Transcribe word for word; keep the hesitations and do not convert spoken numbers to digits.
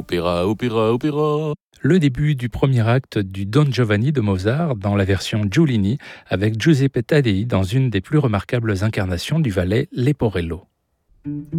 Opéra, opéra, opéra. Le début du premier acte du Don Giovanni de Mozart dans la version Giulini avec Giuseppe Taddei dans une des plus remarquables incarnations du ballet Leporello.